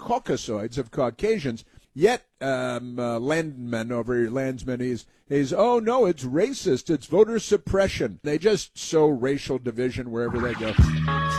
Caucasoids, of Caucasians. Yet, Landsman, he's, oh, no, it's racist. It's voter suppression. They just sow racial division wherever they go.